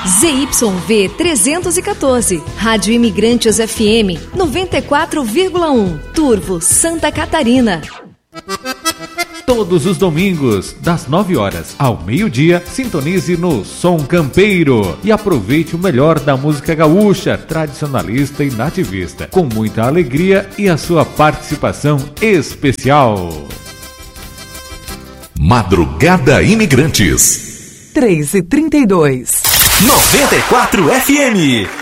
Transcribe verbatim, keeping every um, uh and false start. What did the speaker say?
Z Y V trezentos e quatorze, Rádio Imigrantes F M noventa e quatro vírgula um, Turvo, Santa Catarina. Todos os domingos, das nove horas ao meio-dia, sintonize no Som Campeiro e aproveite o melhor da música gaúcha, tradicionalista e nativista, com muita alegria e a sua participação especial. Madrugada Imigrantes. três e trinta e dois. noventa e quatro F M.